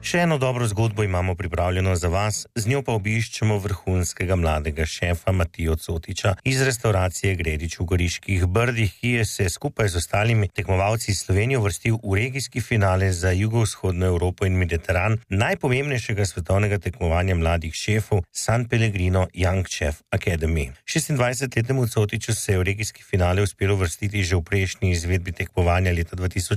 Še eno dobro zgodbo imamo pripravljeno za vas, z njo pa obiščemo vrhunskega mladega šefa Matijo Cotiča iz restauracije Gredič v Goriških Brdih, ki je se skupaj z ostalimi tekmovalci iz Slovenije uvrstil v regijski finale za jugovzhodno Evropo in Mediteran najpomembnejšega svetovnega tekmovanja mladih šefov San Pellegrino Young Chef Academy. 26-letnemu Cotiču se je v regijski finale uspelo uvrstiti že v prejšnji izvedbi tekmovanja leta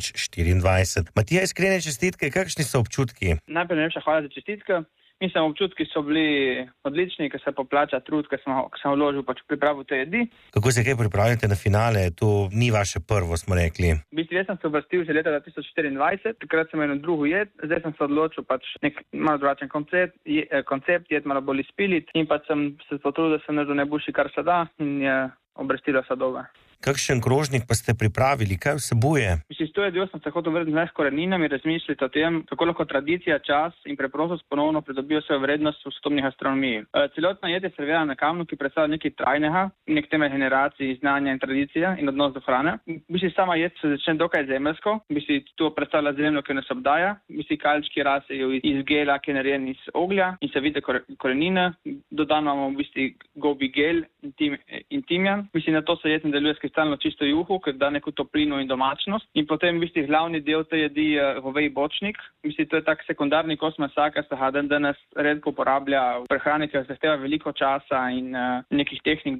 2024. Matija, iskrene čestitke, kakšni so občutki? Najprej najlepša hvala za čestitke. Mislim, občutki so bili odlični, ker se poplača trud, ker sem vložil v pripravo te jedi. Kako se kaj pripravljate na finale? To ni vaše prvo, smo rekli. V bistvu, jaz sem se uvrstil že leta 2024, takrat sem imel drugo jed, zdaj sem se odločil nek malo drugačen koncept, jed malo bolj izpilit in pa sem se potrudil, da sem naredil najboljši, kar se da in je obrestilo sadove. Kakšen krožnik pa ste pripravili? Kaj vsebuje? Mislim, s to jedjo sem se hotel vrniti z koreninami, razmisliti o tem, kako lahko tradicija, čas in preprostost ponovno pridobijo svojo vrednost v sodobni gastronomiji. Celotna jed je servirana na kamnu, ki predstavlja nekaj trajnega, nek temelj generacij, znanja in tradicije in odnos do hrane. Mislim, sama jed se začne dokaj zemeljsko, mislim, to predstavlja zemljo, ki nas obdaja, mislim, kalčki rasejo iz gela, ki je narejen iz oglja in se vidi korenine, dodano imamo v bistvu gobi gel in timjan. Mislim, na to se jed nadaljuje s kristalno čisto juho, ker da neko toplino in domačnost. In potem v bistvu glavni del te jedi je goveji bočnik. Mislim, to je tak sekundarni kos mesa, ki se ga danes redko uporablja v prehrani, ker zahteva veliko časa in nekih tehnik,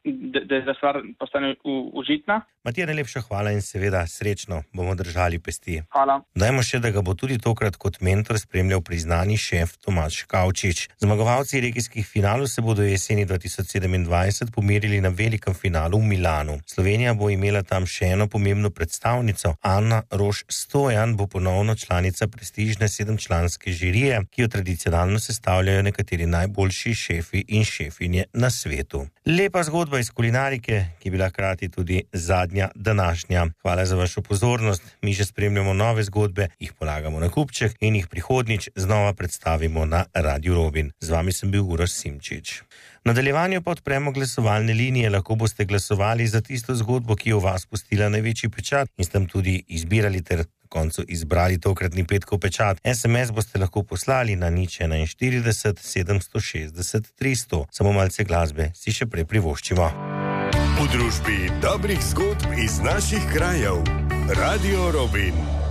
da stvar postane užitna. Matija, najlepša hvala in seveda srečno bomo držali pesti. Hvala. Dajmo še, da ga bo tudi tokrat kot mentor spremljal priznani šef Tomaž Kavčič. Zmagovalci regijskih finalov se bodo jeseni 2027 pomerili na velikem finalu v Milanu. Slovenija bo imela tam še eno pomembno predstavnico. Anna Roš Stojan bo ponovno članica prestižne 7-članske žirije, ki jo tradicionalno sestavljajo nekateri najboljši šefi in šefinje na svetu. Lepa zgodba iz kulinarike, ki je bila hkrati tudi zadnja današnja. Hvala za vašo pozornost. Mi že spremljamo nove zgodbe, jih polagamo na kupček in jih prihodnjič znova predstavimo na Radiu Robin. Z vami sem bil Uroš Simčič. V nadaljevanju pa odpremo glasovalne linije, lahko boste glasovali za tisto zgodbo, ki je v vas pustila največji pečat in s tem tudi izbirali ter na koncu izbrali tokratni petkov pečat. SMS boste lahko poslali na 041 760 300. Samo malce glasbe si še prej privoščimo. V družbi dobrih zgodb iz naših krajev. Radio Robin.